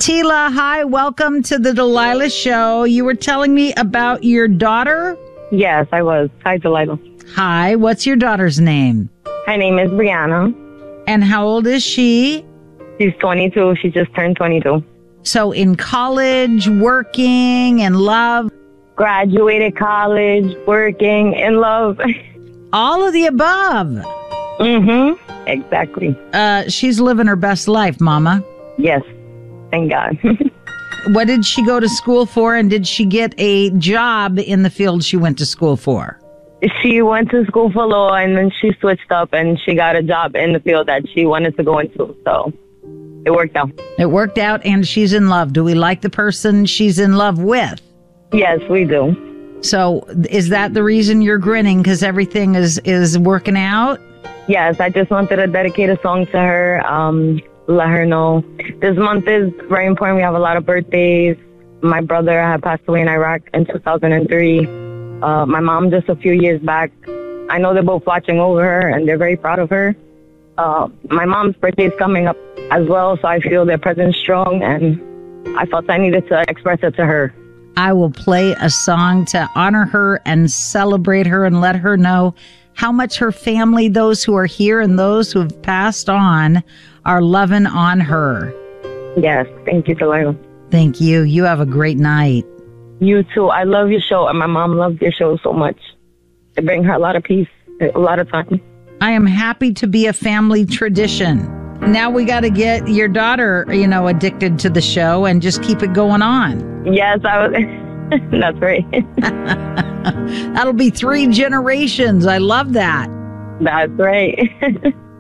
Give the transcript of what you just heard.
Tila, hi, welcome to the Delilah Show. You were telling me about your daughter? Yes, I was. Hi, Delilah. Hi, what's your daughter's name? Her name is Brianna. And how old is she? She's 22. She just turned 22. So in college, working, in love? Graduated college, working, in love. All of the above. Mm-hmm. Exactly. She's living her best life, Mama. Yes. Thank God. What did she go to school for, and did she get a job in the field she went to school for? She went to school for law, and then she switched up, and she got a job in the field that she wanted to go into. So it worked out. It worked out, and she's in love. Do we like the person she's in love with? Yes, we do. So is that the reason you're grinning, because everything is working out? Yes, I just wanted to dedicate a song to her. Let her know. This month is very important. We have a lot of birthdays. My brother had passed away in Iraq in 2003. My mom just a few years back. I know they're both watching over her, and they're very proud of her. My mom's birthday is coming up as well, so I feel their presence strong, and I felt I needed to express it to her. I will play a song to honor her and celebrate her and let her know how much her family, those who are here and those who have passed on, are loving on her. Yes, thank you, Delilah. Thank you. You have a great night. You too. I love your show, and my mom loves your show so much. It brings her a lot of peace, a lot of time. I am happy to be a family tradition. Now we got to get your daughter, addicted to the show and just keep it going on. Yes, I was. That's right. That'll be 3 generations. I love that. That's right.